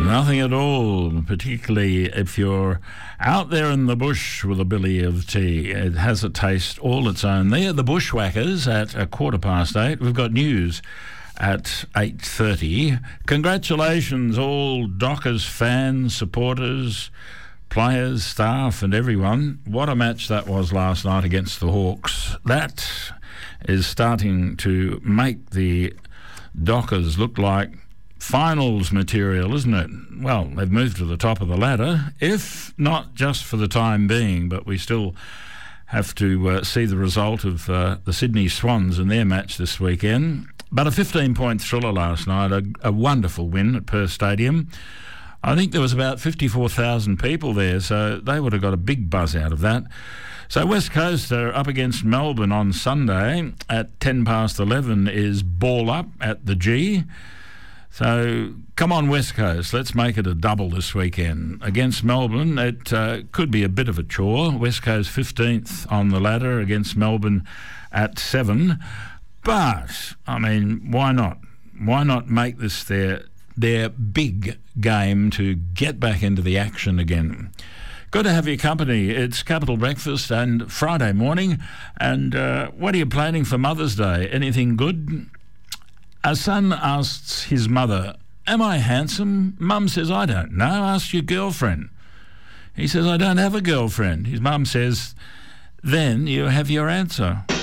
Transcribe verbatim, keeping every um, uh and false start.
Nothing at all, particularly if you're out there in the bush with a billy of tea. It has a taste all its own. They're the Bushwhackers at a quarter past eight. We've got news at eight thirty. Congratulations all Dockers fans, supporters, players, staff and everyone. What a match that was last night against the Hawks. That is starting to make the Dockers look like finals material, isn't it? Well, they've moved to the top of the ladder, if not just for the time being, but we still have to uh, see the result of uh, the Sydney Swans and their match this weekend. But a fifteen-point thriller last night, a, a wonderful win at Perth Stadium. I think there was about fifty-four thousand people there, so they would have got a big buzz out of that. So West Coast are up against Melbourne on Sunday at ten past eleven is Ball Up at the G. So come on West Coast, let's make it a double this weekend. Against Melbourne, it uh, could be a bit of a chore. West Coast fifteenth on the ladder against Melbourne at seven. But, I mean, why not? Why not make this their, their big game to get back into the action again? Good to have your company. It's Capital Breakfast and Friday morning. And uh, what are you planning for Mother's Day? Anything good? A son asks his mother, "Am I handsome?" Mum says, "I don't know. Ask your girlfriend." He says, "I don't have a girlfriend." His mum says, "Then you have your answer."